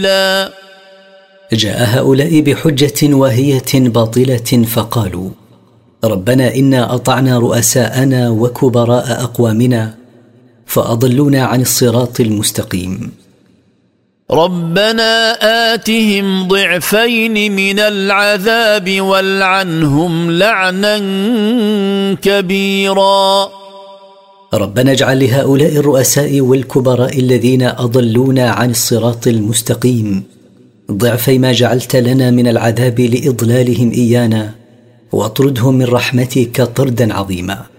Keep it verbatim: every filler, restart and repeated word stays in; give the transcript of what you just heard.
لا. جاء هؤلاء بحجة واهية باطلة فقالوا: ربنا إنا أطعنا رؤساءنا وكبراء أقوامنا فأضلونا عن الصراط المستقيم. ربنا آتهم ضعفين من العذاب والعنهم لعنا كبيرا. ربنا اجعل لهؤلاء الرؤساء والكبراء الذين أضلونا عن الصراط المستقيم ضعفي ما جعلت لنا من العذاب لإضلالهم إيانا، واطردهم من رحمتك طردا عظيما.